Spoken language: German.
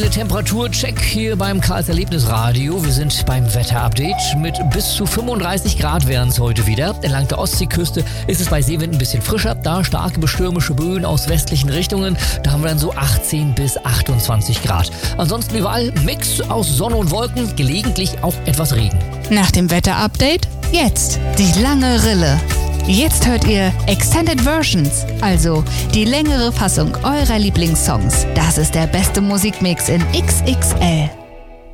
Temperaturcheck hier beim Karls Erlebnisradio. Wir sind beim Wetterupdate. Mit bis zu 35 Grad wären es heute wieder. Entlang der Ostseeküste ist es bei Seewind ein bisschen frischer. Da starke bestürmische Böen aus westlichen Richtungen. Da haben wir dann so 18 bis 28 Grad. Ansonsten überall Mix aus Sonne und Wolken, gelegentlich auch etwas Regen. Nach dem Wetterupdate jetzt die lange Rille. Jetzt hört ihr Extended Versions, also die längere Fassung eurer Lieblingssongs. Das ist der beste Musikmix in XXL.